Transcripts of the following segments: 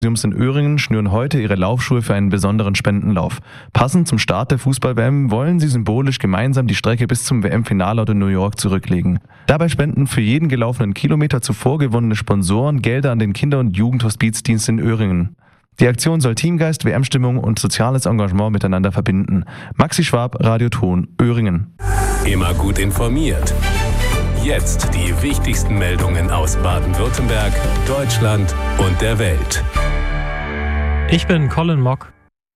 In Öhringen schnüren heute ihre Laufschuhe für einen besonderen Spendenlauf. Passend zum Start der Fußball-WM wollen sie symbolisch gemeinsam die Strecke bis zum WM-Finale in New York zurücklegen. Dabei spenden für jeden gelaufenen Kilometer zuvor gewonnene Sponsoren Gelder an den Kinder- und Jugendhospizdienst in Öhringen. Die Aktion soll Teamgeist, WM-Stimmung und soziales Engagement miteinander verbinden. Maxi Schwab, Radio Ton, Öhringen. Immer gut informiert. Jetzt die wichtigsten Meldungen aus Baden-Württemberg, Deutschland und der Welt. Ich bin Colin Mock.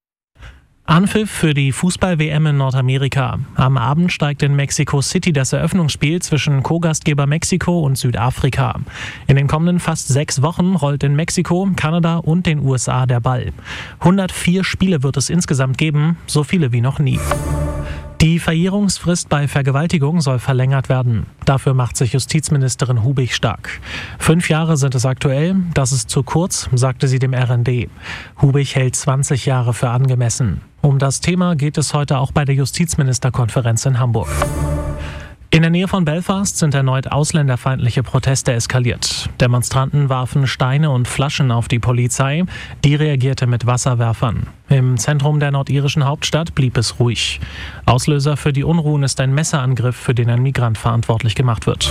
Anpfiff für die Fußball-WM in Nordamerika. Am Abend steigt in Mexico City das Eröffnungsspiel zwischen Co-Gastgeber Mexiko und Südafrika. In den kommenden fast 6 Wochen rollt in Mexiko, Kanada und den USA der Ball. 104 Spiele wird es insgesamt geben, so viele wie noch nie. Die Verjährungsfrist bei Vergewaltigung soll verlängert werden. Dafür macht sich Justizministerin Hubig stark. 5 Jahre sind es aktuell, das ist zu kurz, sagte sie dem RND. Hubig hält 20 Jahre für angemessen. Um das Thema geht es heute auch bei der Justizministerkonferenz in Hamburg. In der Nähe von Belfast sind erneut ausländerfeindliche Proteste eskaliert. Demonstranten warfen Steine und Flaschen auf die Polizei, die reagierte mit Wasserwerfern. Im Zentrum der nordirischen Hauptstadt blieb es ruhig. Auslöser für die Unruhen ist ein Messerangriff, für den ein Migrant verantwortlich gemacht wird.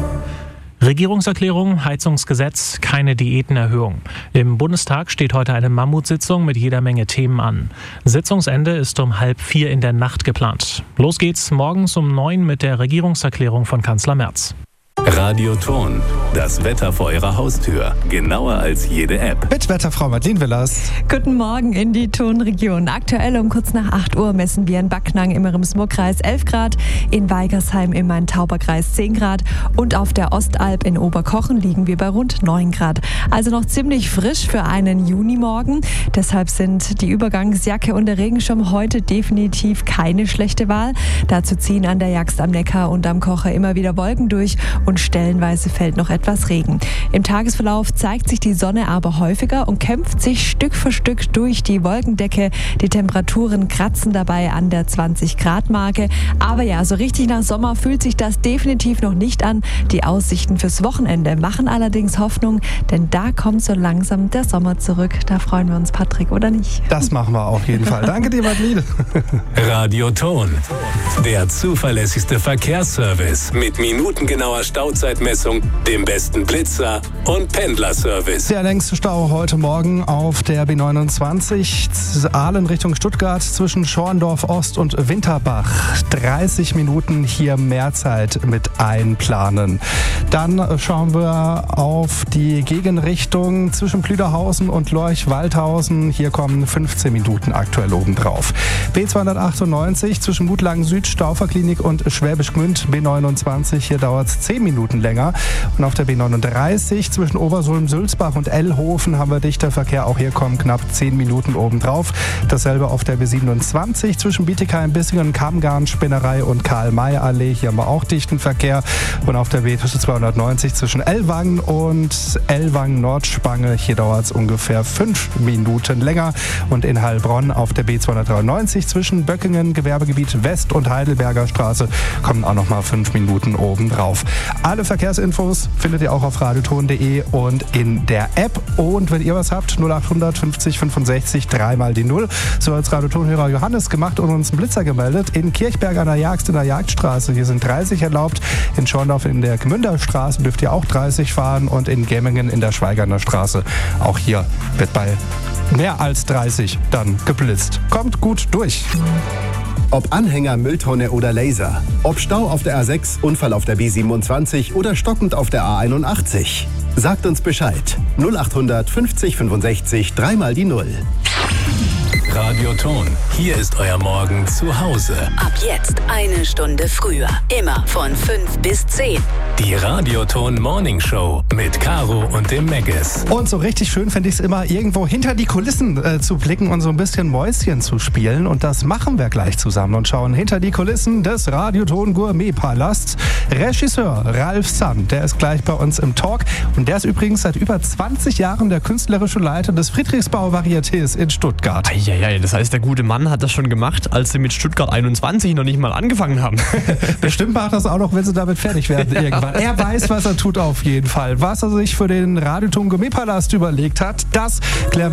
Regierungserklärung, Heizungsgesetz, keine Diätenerhöhung. Im Bundestag steht heute eine Mammutsitzung mit jeder Menge Themen an. Sitzungsende ist um 3:30 in der Nacht geplant. Los geht's morgens um 9 mit der Regierungserklärung von Kanzler Merz. Radio Ton, das Wetter vor Ihrer Haustür. Genauer als jede App. Mit Wetterfrau Madeleine Willers. Guten Morgen in die Tonregion. Aktuell um kurz nach 8 Uhr messen wir in Backnang im Rems-Murr-Kreis 11 Grad, in Weigersheim im Main-Tauber-Kreis 10 Grad und auf der Ostalb in Oberkochen liegen wir bei rund 9 Grad. Also noch ziemlich frisch für einen Junimorgen. Deshalb sind die Übergangsjacke und der Regenschirm heute definitiv keine schlechte Wahl. Dazu ziehen an der Jagst am Neckar und am Kocher immer wieder Wolken durch und stellenweise fällt noch etwas Regen. Im Tagesverlauf zeigt sich die Sonne aber häufiger und kämpft sich Stück für Stück durch die Wolkendecke. Die Temperaturen kratzen dabei an der 20-Grad-Marke. Aber ja, so richtig nach Sommer fühlt sich das definitiv noch nicht an. Die Aussichten fürs Wochenende machen allerdings Hoffnung, denn da kommt so langsam der Sommer zurück. Da freuen wir uns, Patrick, oder nicht? Das machen wir auf jeden Fall. Danke dir, Madeleine. Radio Ton, der zuverlässigste Verkehrsservice mit minutengenauer Stauzeitmessung, dem besten Blitzer und Pendlerservice. Der längste Stau heute Morgen auf der B29 Aalen Richtung Stuttgart zwischen Schorndorf Ost und Winterbach. 30 Minuten hier mehr Zeit mit einplanen. Dann schauen wir auf die Gegenrichtung zwischen Plüderhausen und Lorch-Waldhausen. Hier kommen 15 Minuten aktuell obendrauf. B298 zwischen Mutlagen Süd, Stauferklinik und Schwäbisch Gmünd. B29, hier dauert es 10 Minuten länger. Und auf der B39 zwischen Obersulm, Sülzbach und Ellhofen haben wir dichter Verkehr. Auch hier kommen knapp 10 Minuten obendrauf. Dasselbe auf der B27 zwischen Bietigheim, Bissingen, Kammgarn, Spinnerei und Karl-May-Allee. Hier haben wir auch dichten Verkehr. Und auf der B290 zwischen Ellwangen und Ellwangen-Nordspange. Hier dauert es ungefähr 5 Minuten länger. Und in Heilbronn auf der B293 zwischen Böckingen, Gewerbegebiet West und Heidelberger Straße kommen auch nochmal 5 Minuten obendrauf. Alle Verkehrsinfos findet ihr auch auf radioton.de und in der App. Und wenn ihr was habt, 0800 50 65 3 die 0. So als Radiotonhörer Johannes gemacht und uns einen Blitzer gemeldet. In Kirchberg an der Jagst in der Jagdstraße. Hier sind 30 erlaubt. In Schorndorf in der Gmünderstraße dürft ihr auch 30 fahren. Und in Gemmingen in der Schweigerner Straße. Auch hier wird bei mehr als 30 dann geblitzt. Kommt gut durch. Ob Anhänger, Mülltonne oder Laser. Ob Stau auf der A6, Unfall auf der B27 oder stockend auf der A81. Sagt uns Bescheid. 0800 50 65 3 die 0. Radio Ton, hier ist euer Morgen zu Hause. Ab jetzt 1 Stunde früher. Immer von 5 bis 10. Die Radio Ton Morning Show mit Caro und dem Megges. Und so richtig schön finde ich es immer, irgendwo hinter die Kulissen zu blicken und so ein bisschen Mäuschen zu spielen. Und das machen wir gleich zusammen und schauen hinter die Kulissen des Radio Ton Gourmet Palasts. Regisseur Ralf Sann, der ist gleich bei uns im Talk. Und der ist übrigens seit über 20 Jahren der künstlerische Leiter des Friedrichsbau-Varietés in Stuttgart. Ja, das heißt, der gute Mann hat das schon gemacht, als sie mit Stuttgart 21 noch nicht mal angefangen haben. Bestimmt macht das auch noch, wenn sie damit fertig werden irgendwann. er weiß, was er tut auf jeden Fall. Was er sich für den Radioturm Gourmetpalast überlegt hat, das klären